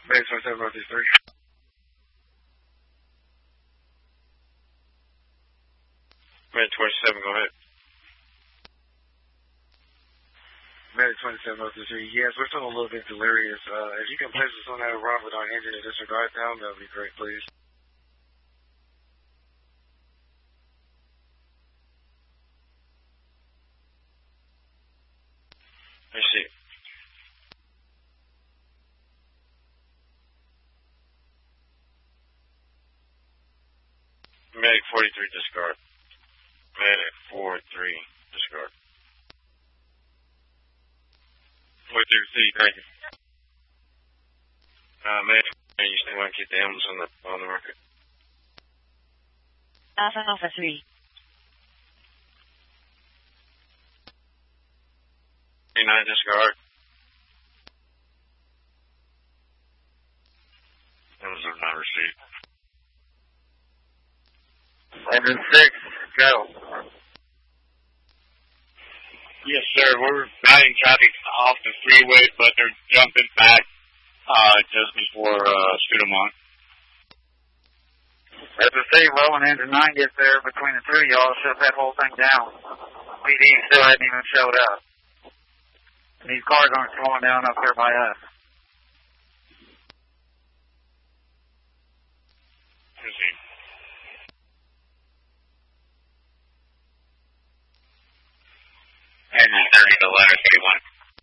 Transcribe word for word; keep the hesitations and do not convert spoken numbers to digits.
Medic twenty-seven, Northeast three. Medic twenty-seven, go ahead. Medic twenty-seven, Northeast three. Yes, we're still a little bit delirious. Uh, if you can place us on that run with our engine and disregard down, that would be great, please. I see. Medic forty-three, discard. Medic forty-three, discard. forty-three, see, thank you. Uh, Medic, you still want to keep the ambulance on the, on the market? Alpha Alpha three. nine, discard. Ambulance are not received. Engine six, go. Yes, sir. We're guiding traffic off the freeway, but they're jumping back uh, just before uh, Scudamont. As I say, well, when Engine nine gets there, between the two of y'all, shut that whole thing down. P D still hadn't even showed up. And these cars aren't slowing down up there by us.